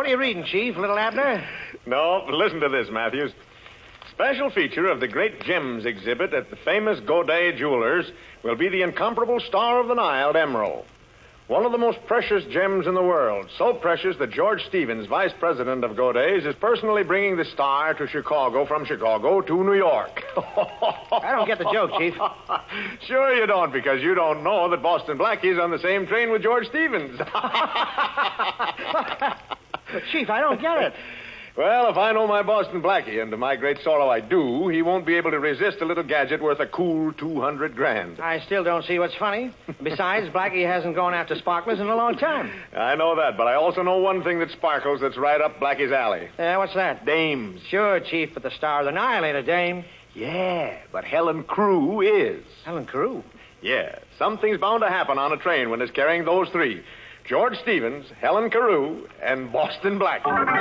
What are you reading, Chief? Little Abner? No, listen to this, Matthews. Special feature of the Great Gems exhibit at the famous Godet Jewelers will be the incomparable Star of the Nile emerald. One of the most precious gems in the world. So precious that George Stevens, vice president of Godets, is personally bringing the star to Chicago from Chicago to New York. I don't get the joke, Chief. Sure you don't, because you don't know that Boston Blackie's on the same train with George Stevens. Chief, I don't get it. Well, if I know my Boston Blackie, and to my great sorrow I do, he won't be able to resist a little gadget worth a cool $200,000. I still don't see what's funny. Besides, Blackie hasn't gone after sparklers in a long time. I know that, but I also know one thing that sparkles that's right up Blackie's alley. What's that? Dames. Sure, Chief, but the Star of the Nile ain't a dame. Yeah, but Helen Crew is. Helen Carew? Yeah, something's bound to happen on a train when it's carrying those three. George Stevens, Helen Carew, and Boston Blackie.